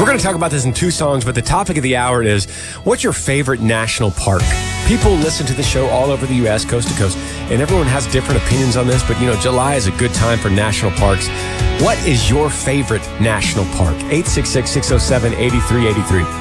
going to talk about this in two songs, but the topic of the hour is, what's your favorite national park? People listen to the show all over the U.S., coast to coast, and everyone has different opinions on this, but July is a good time for national parks. What is your favorite national park? 866-607-8383.